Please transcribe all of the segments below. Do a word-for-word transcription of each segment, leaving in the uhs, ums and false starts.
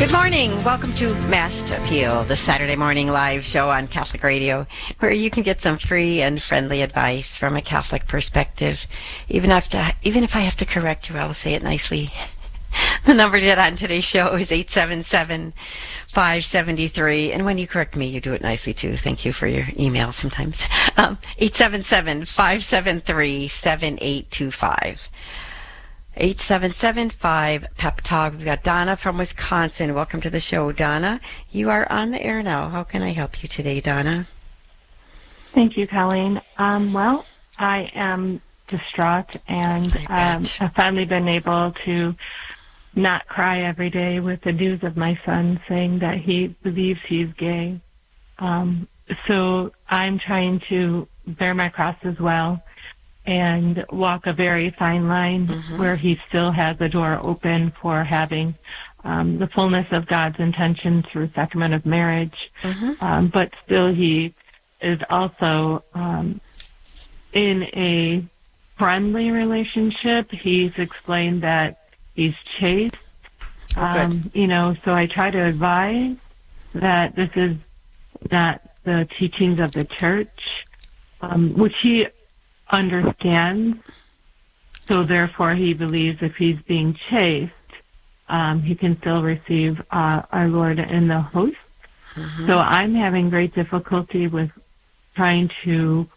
Good morning. Welcome to Mass to Appeal, the Saturday morning live show on Catholic Radio, where you can get some free and friendly advice from a Catholic perspective. Even if, to, even if I have to correct you, I will say it nicely. The number to get on today's show is eight seven seven, five seven three, and when you correct me, you do it nicely too. Thank you for your email sometimes. Um, eight seven seven, five seven three, seven eight two five. eight seven seven five P E P Talk. We've got Donna from Wisconsin. Welcome to the show, Donna. You are on the air now. How can I help you today, Donna? Thank you, Colleen. Um, well, I am distraught, and um, I've finally been able to not cry every day with the news of my son saying that he believes he's gay. Um, so I'm trying to bear my cross as well and walk a very fine line mm-hmm. where he still has the door open for having um, the fullness of God's intention through sacrament of marriage. Mm-hmm. Um, but still he is also um, in a friendly relationship. He's explained that he's chaste. Oh, um, you know, so I try to advise that this is not the teachings of the church, um, which he understands. So therefore he believes if he's being chaste, um, he can still receive uh, our Lord in the host. Mm-hmm. So I'm having great difficulty with trying to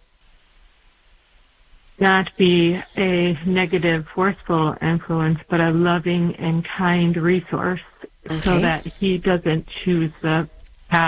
not be a negative, forceful influence, but a loving and kind resource, okay. so that he doesn't choose the